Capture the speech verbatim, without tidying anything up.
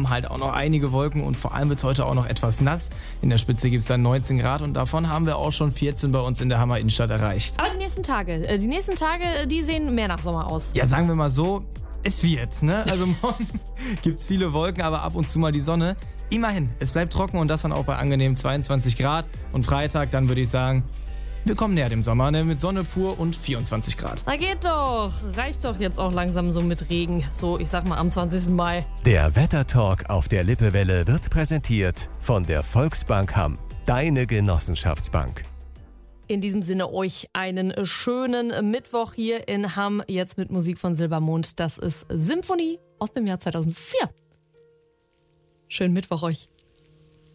haben halt auch noch einige Wolken und vor allem wird es heute auch noch etwas nass. In der Spitze gibt es dann neunzehn Grad und davon haben wir auch schon vierzehn bei uns in der Hammer Innenstadt erreicht. Aber die nächsten Tage, äh, die nächsten Tage, die sehen mehr nach Sommer aus. Ja, sagen wir mal so, es wird, ne? Also morgen gibt es viele Wolken, aber ab und zu mal die Sonne. Immerhin, es bleibt trocken und das dann auch bei angenehmen zweiundzwanzig Grad. Und Freitag, dann würde ich sagen, wir kommen näher dem Sommer, ne? Mit Sonne pur und vierundzwanzig Grad. Na geht doch, reicht doch jetzt auch langsam so mit Regen, so ich sag mal am zwanzigsten Mai. Der Wettertalk auf der Lippewelle wird präsentiert von der Volksbank Hamm, deine Genossenschaftsbank. In diesem Sinne euch einen schönen Mittwoch hier in Hamm, jetzt mit Musik von Silbermond. Das ist Symphonie aus dem Jahr zweitausendvier. Schönen Mittwoch euch.